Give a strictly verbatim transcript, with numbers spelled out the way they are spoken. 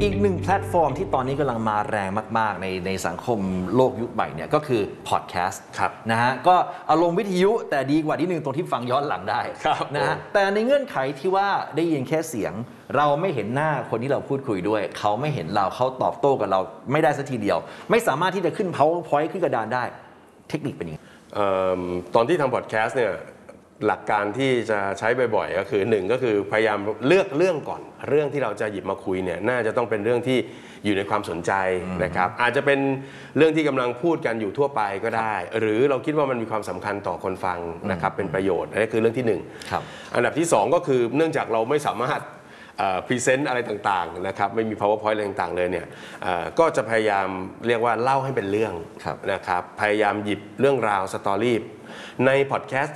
อีกหนึ่งแพลตฟอร์มที่ตอนนี้กำลังมาแรงมากๆในในสังคมโลกยุคใหม่เนี่ยก็คือพอดแคสต์นะฮะก็อารมณ์วิทยุแต่ดีกว่าที่หนึ่งตรงที่ฟังย้อนหลังได้นะฮะแต่ในเงื่อนไขที่ว่าได้ยินแค่เสียงเราไม่เห็นหน้าคนที่เราพูดคุยด้วยเขาไม่เห็นเราเขาตอบโต้กับเราไม่ได้สักทีเดียวไม่สามารถที่จะขึ้น PowerPoint ขึ้นกระดานได้เทคนิคเป็นยังไงตอนที่ทำพอดแคสต์เนี่ยหลักการที่จะใช้บ่อยๆก็คือหนึ่งก็คือพยายามเลือกเรื่องก่อนเรื่องที่เราจะหยิบมาคุยเนี่ยน่าจะต้องเป็นเรื่องที่อยู่ในความสนใจนะครับอาจจะเป็นเรื่องที่กำลังพูดกันอยู่ทั่วไปก็ได้หรือเราคิดว่ามันมีความสำคัญต่อคนฟังนะครับเป็นประโยชน์นั่นคือเรื่องที่หนึ่งอันดับที่สองก็คือเนื่องจากเราไม่สามารถพรีเซนต์อะไรต่างๆนะครับไม่มี PowerPoint อะไรต่างๆเลยเนี่ยก็จะพยายามเรียกว่าเล่าให้เป็นเรื่องนะครับพยายามหยิบเรื่องราวสตอรี่ในพอดแคสต์